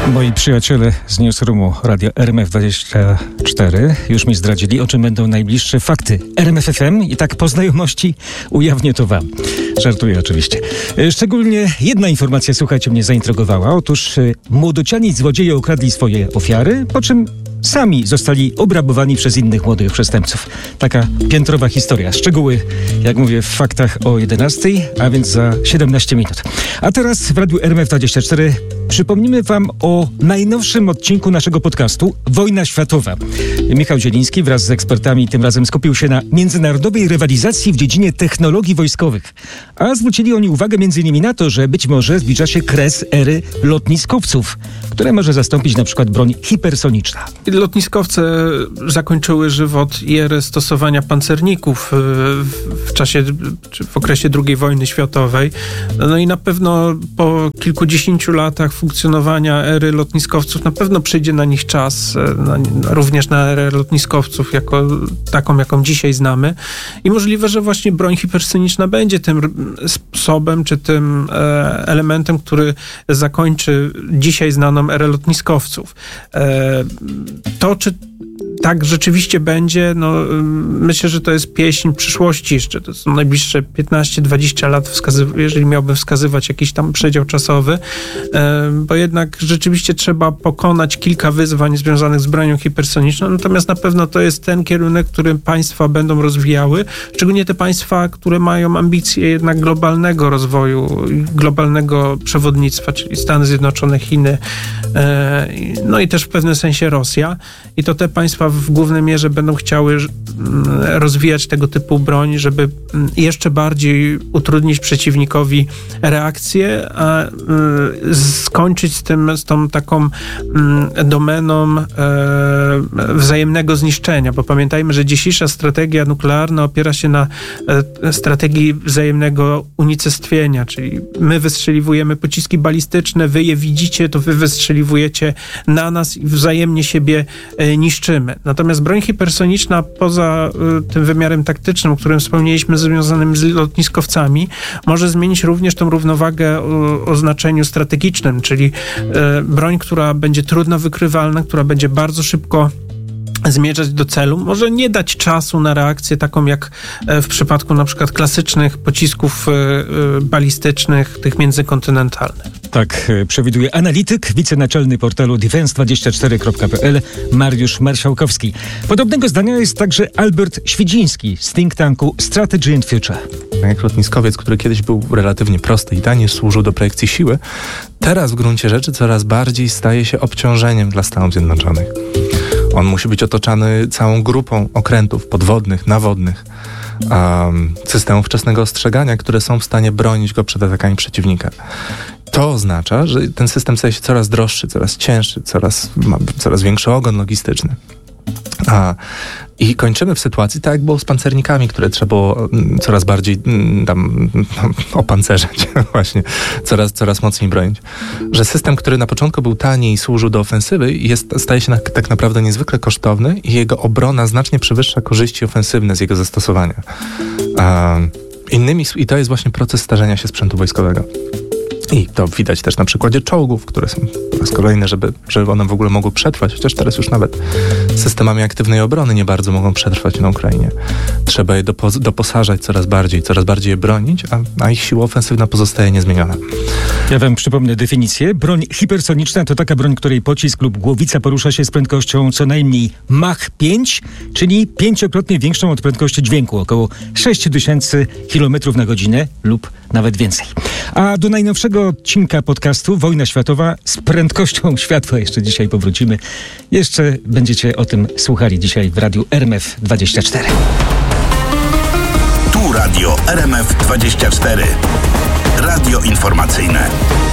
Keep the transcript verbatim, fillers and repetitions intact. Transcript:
Moi przyjaciele z Newsroomu Radia R M F dwadzieścia cztery już mi zdradzili, o czym będą najbliższe fakty R M F F M i tak po znajomości ujawnię to wam. Żartuję oczywiście. Szczególnie jedna informacja, słuchajcie, mnie zaintrygowała. Otóż młodociani złodzieje ukradli swoje ofiary, po czym sami zostali obrabowani przez innych młodych przestępców. Taka piętrowa historia. Szczegóły, jak mówię, w faktach o jedenastej, a więc za siedemnaście minut. A teraz w Radiu R M F dwadzieścia cztery przypomnimy wam o najnowszym odcinku naszego podcastu Wojna Światowa. Michał Zieliński wraz z ekspertami tym razem skupił się na międzynarodowej rywalizacji w dziedzinie technologii wojskowych. A zwrócili oni uwagę między innymi na to, że być może zbliża się kres ery lotniskowców, które może zastąpić na przykład broń hipersoniczna. Lotniskowce zakończyły żywot i erę stosowania pancerników w czasie, czy w okresie drugiej wojny światowej. No i na pewno po kilkudziesięciu latach funkcjonowania ery lotniskowców na pewno przyjdzie na nich czas, na, również na erę lotniskowców, jako taką, jaką dzisiaj znamy. I możliwe, że właśnie broń hipersoniczna będzie tym sposobem, czy tym e, elementem, który zakończy dzisiaj znaną erę lotniskowców. E, To, czy tak rzeczywiście będzie, no myślę, że to jest pieśń przyszłości jeszcze. To są najbliższe piętnaście dwadzieścia lat, wskazy- jeżeli miałbym wskazywać jakiś tam przedział czasowy, e, bo jednak rzeczywiście trzeba pokonać kilka wyzwań związanych z bronią hipersoniczną, natomiast na pewno to jest ten kierunek, który państwa będą rozwijały, szczególnie te państwa, które mają ambicje jednak globalnego rozwoju, globalnego przewodnictwa, czyli Stany Zjednoczone, Chiny, e, no i też w pewnym sensie Rosja. I to te państwa w głównej mierze będą chciały rozwijać tego typu broń, żeby jeszcze bardziej utrudnić przeciwnikowi reakcję, a skończyć z tym, z tą taką domeną wzajemnego zniszczenia, bo pamiętajmy, że dzisiejsza strategia nuklearna opiera się na strategii wzajemnego unicestwienia, czyli my wystrzeliwujemy pociski balistyczne, wy je widzicie, to wy wystrzeliwujecie na nas i wzajemnie siebie niszczymy. Natomiast broń hipersoniczna poza y, tym wymiarem taktycznym, o którym wspomnieliśmy, związanym z lotniskowcami, może zmienić również tą równowagę o, o znaczeniu strategicznym, czyli y, broń, która będzie trudno wykrywalna, która będzie bardzo szybko zmierzać do celu, może nie dać czasu na reakcję taką jak w przypadku na przykład klasycznych pocisków balistycznych, tych międzykontynentalnych. Tak przewiduje analityk, wicenaczelny portalu defense dwadzieścia cztery kropka p l Mariusz Marszałkowski. Podobnego zdania jest także Albert Świdziński z think tanku Strategy and Future. Jak lotniskowiec, który kiedyś był relatywnie prosty i tanie, służył do projekcji siły, teraz w gruncie rzeczy coraz bardziej staje się obciążeniem dla Stanów Zjednoczonych. On musi być otoczony całą grupą okrętów podwodnych, nawodnych, um, systemów wczesnego ostrzegania, które są w stanie bronić go przed atakami przeciwnika. To oznacza, że ten system staje się coraz droższy, coraz cięższy, coraz, ma coraz większy ogon logistyczny. A, I kończymy w sytuacji tak, jak było z pancernikami, które trzeba było coraz bardziej tam opancerzać, właśnie, coraz, coraz mocniej bronić. Że system, który na początku był tani i służył do ofensywy, jest, staje się na, tak naprawdę niezwykle kosztowny i jego obrona znacznie przewyższa korzyści ofensywne z jego zastosowania. A, innymi, I to jest właśnie proces starzenia się sprzętu wojskowego. I to widać też na przykładzie czołgów, które są po raz kolejny, żeby, żeby one w ogóle mogły przetrwać, chociaż teraz już nawet systemami aktywnej obrony nie bardzo mogą przetrwać na Ukrainie. Trzeba je dopo- doposażać coraz bardziej, coraz bardziej je bronić, a, a ich siła ofensywna pozostaje niezmieniona. Ja wam przypomnę definicję. Broń hipersoniczna to taka broń, której pocisk lub głowica porusza się z prędkością co najmniej Mach pięć, czyli pięciokrotnie większą od prędkości dźwięku, około sześć tysięcy kilometrów na godzinę lub nawet więcej. A do najnowszego odcinka podcastu Wojna Światowa z prędkością światła jeszcze dzisiaj powrócimy. Jeszcze będziecie o tym słuchali dzisiaj w Radiu R M F dwadzieścia cztery. Tu Radio R M F dwadzieścia cztery. Radio informacyjne.